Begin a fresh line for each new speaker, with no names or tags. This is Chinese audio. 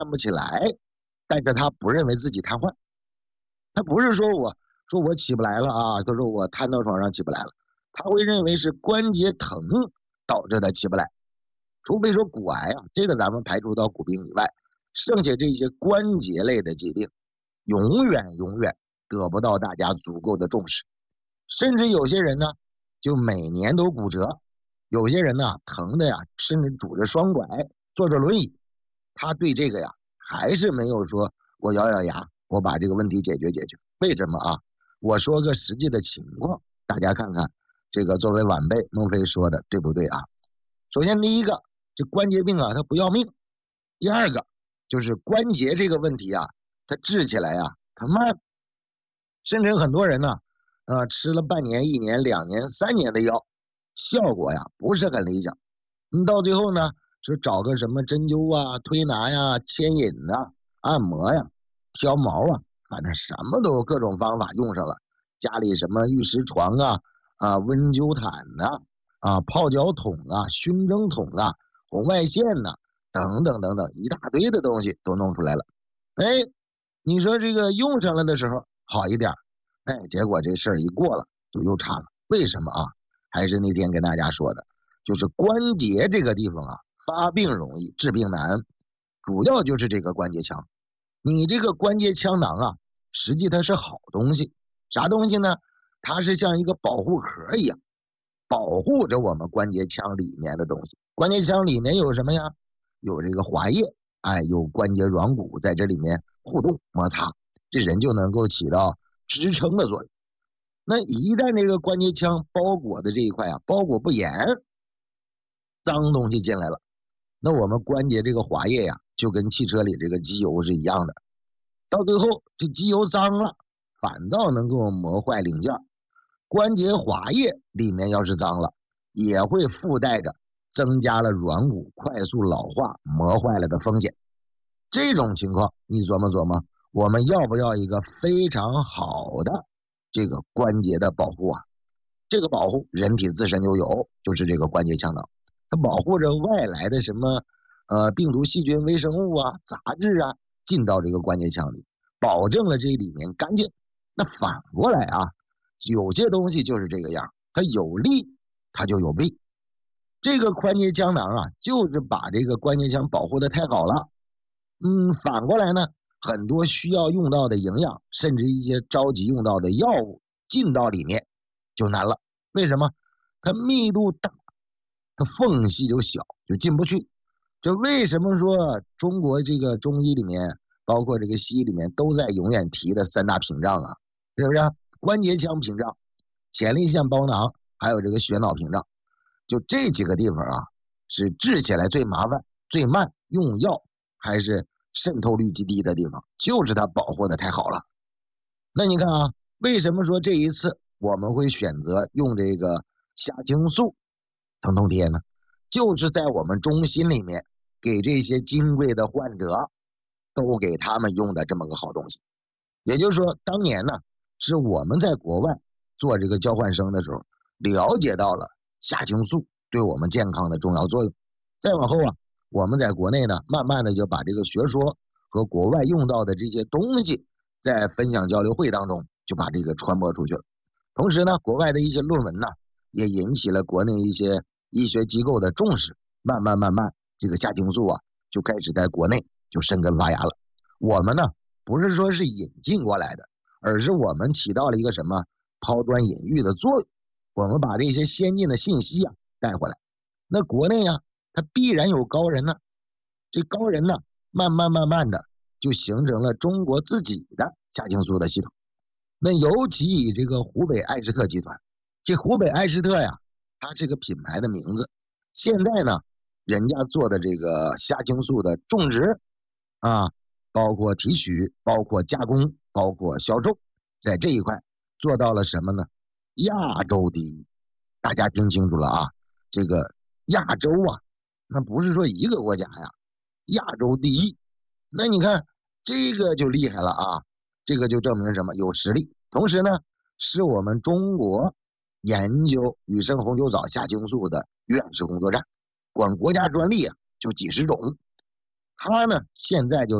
不起来，但是他不认为自己瘫痪，他不是说我起不来了啊，就说我瘫到床上起不来了，他会认为是关节疼导致他起不来。除非说骨癌啊，这个咱们排除到骨病以外，剩下这些关节类的疾病，永远得不到大家足够的重视。甚至有些人呢，就每年都骨折，有些人呢疼的呀，甚至拄着双拐，坐着轮椅，他对这个呀还是没有说我咬咬牙，我把这个问题解决。为什么啊？我说个实际的情况，大家看看这个作为晚辈孟非说的对不对啊？首先第一个，这关节病啊它不要命；第二个就是关节这个问题啊，它治起来啊它慢，甚至很多人呢吃了半年、1年、2年、3年的药，效果呀不是很理想。你到最后呢，说找个什么针灸啊、推拿呀、牵引啊、按摩呀、挑毛啊，反正什么都有，各种方法用上了。家里什么玉石床啊、温灸毯啊、泡脚桶啊、熏蒸桶啊、红外线呐、等等等等，一大堆的东西都弄出来了。哎，你说这个用上了的时候好一点，哎，结果这事儿一过了就又差了。为什么啊？还是那天跟大家说的，就是关节这个地方啊，发病容易，治病难，主要就是这个关节腔。你这个关节腔囊啊，实际它是好东西，啥东西呢？它是像一个保护壳一样，保护着我们关节腔里面的东西。关节腔里面有什么呀？有这个滑液，哎，有关节软骨在这里面互动摩擦，这人就能够起到支撑的作用。那一旦这个关节腔包裹的这一块啊，包裹不严，脏东西进来了，那我们关节这个滑液呀，就跟汽车里这个机油是一样的，到最后这机油脏了，反倒能够磨坏零件。关节滑液里面要是脏了，也会附带着增加了软骨快速老化磨坏了的风险。这种情况你琢磨琢磨，我们要不要一个非常好的这个关节的保护啊？这个保护人体自身就有，就是这个关节腔囊，它保护着外来的什么病毒、细菌、微生物啊、杂质啊进到这个关节腔里，保证了这里面干净。那反过来啊，有些东西就是这个样，它有利它就有弊。这个关节腔囊啊，就是把这个关节腔保护的太好了。反过来呢，很多需要用到的营养，甚至一些着急用到的药物进到里面就难了。为什么？它密度大，它缝隙就小，就进不去。这为什么说中国这个中医里面，包括这个西医里面都在永远提的3大屏障啊？是不是？关节腔屏障、前列腺包囊，还有这个血脑屏障，就这几个地方啊，是治起来最麻烦、最慢，用药还是渗透率极低的地方，就是它保护的太好了。那你看啊，为什么说这一次我们会选择用这个虾青素疼痛贴呢？就是在我们中心里面给这些金贵的患者都给他们用的这么个好东西。也就是说，当年呢是我们在国外做这个交换生的时候，了解到了虾青素对我们健康的重要作用。再往后啊，我们在国内呢，慢慢的就把这个学说和国外用到的这些东西，在分享交流会当中就把这个传播出去了。同时呢，国外的一些论文呢，也引起了国内一些医学机构的重视。慢慢，这个虾青素啊，就开始在国内就生根发芽了。我们呢，不是说是引进过来的，而是我们起到了一个什么抛砖引玉的作用。我们把这些先进的信息啊带回来。那国内啊，它必然有高人呢，这高人呢，慢慢的就形成了中国自己的虾青素的系统。那尤其以这个湖北艾仕特集团，这湖北艾仕特呀，它这个品牌的名字，现在呢，人家做的这个虾青素的种植啊，包括提取、包括加工、包括销售，在这一块做到了什么呢？亚洲第一。大家听清楚了啊，这个亚洲啊，那不是说一个国家呀，亚洲第一。那你看这个就厉害了啊，这个就证明什么？有实力。同时呢，是我们中国研究雨生红酒藻虾青素的院士工作站，管国家专利啊就几十种。 他呢现在就